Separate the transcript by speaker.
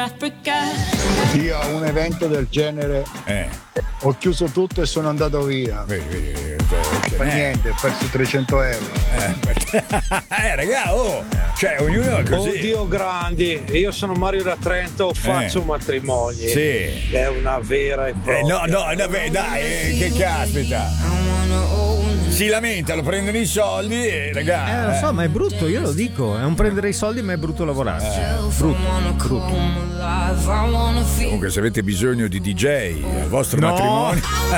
Speaker 1: Io a un evento del genere ho chiuso tutto e sono andato via. Per niente, ho perso 300 euro.
Speaker 2: Raga, cioè ognuno è così.
Speaker 3: Oddio grandi, io sono Mario da Trento, faccio matrimoni.
Speaker 2: Sì.
Speaker 3: È una vera e propria.
Speaker 2: No, beh, dai, che caspita. Si lamenta, lo prendono i soldi e raga.
Speaker 4: Lo so, ma è brutto, io lo dico. È un prendere i soldi, ma è brutto lavorarci. Brutto.
Speaker 2: Comunque, se avete bisogno di DJ al vostro matrimonio.